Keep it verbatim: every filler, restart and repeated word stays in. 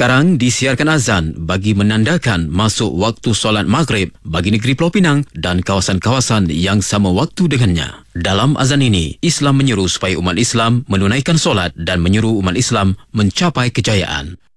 Sekarang disiarkan azan bagi menandakan masuk waktu solat maghrib bagi negeri Pulau Pinang dan kawasan-kawasan yang sama waktu dengannya. Dalam azan ini, Islam menyeru supaya umat Islam menunaikan solat dan menyeru umat Islam mencapai kejayaan.